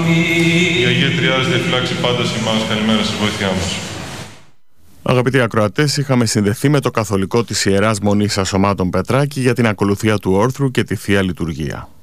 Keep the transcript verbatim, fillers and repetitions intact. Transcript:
Η Αγία Τριάδος διαφυλάξει πάντα ημάς. Καλημέρα στη βοήθειά μας. Αγαπητοί ακροατές, είχαμε συνδεθεί με το καθολικό της Ιεράς Μονής Ασωμάτων Πετράκη για την ακολουθία του όρθρου και τη Θεία Λειτουργία.